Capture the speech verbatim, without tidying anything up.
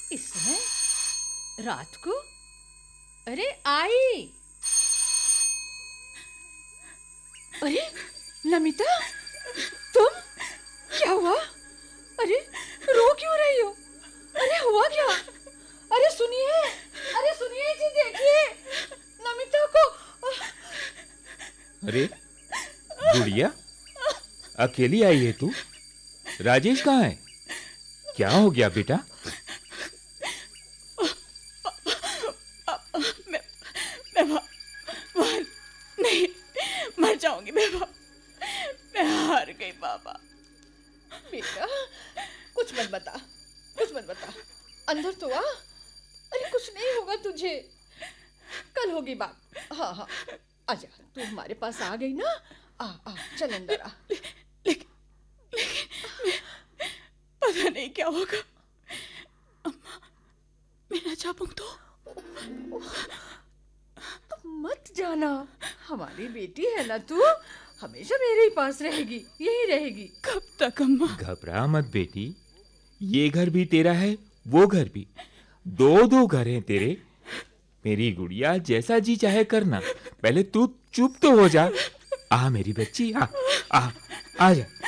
इस समय रात को? अरे आई। अरे नमिता, तुम? क्या हुआ? अरे रो क्यों रही हो? अरे हुआ क्या? अरे सुनिए, अरे सुनिए जी, देखिए नमिता को। अरे गुड़िया, अकेली आई है तू? राजेश कहाँ है? क्या हो गया बेटा? मैं मैं मर नहीं मर जाऊंगी। मैं मैं हार गई बाबा। बेटा कुछ मत बता, कुछ मत बता, अंदर तो आ। अरे कुछ नहीं होगा तुझे, कल होगी बात। हाँ हाँ आजा, तू हमारे पास आ गई ना। आ आ चल अंदर आ। लेकिन लेकिन पता नहीं क्या होगा। अम्मा मैं ना चाहूं तो? मत जाना, हमारी बेटी है ना तू, हमेशा मेरे ही पास रहेगी, यही रहेगी। कब तक अम्मा? घबरा मत बेटी, ये घर भी तेरा है, वो घर भी, दो दो घर हैं तेरे। मेरी गुड़िया, जैसा जी चाहे करना, पहले तू चुप तो हो जा। आ मेरी बच्ची, आ आ आ जा।